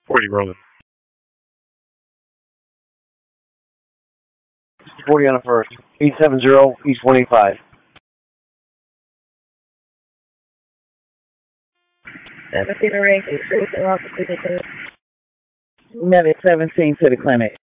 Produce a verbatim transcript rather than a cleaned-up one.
forty rolling. forty on the first. eight seven zero, East one eighty-five. seventeen to rank, Medic seventeen to the clinic.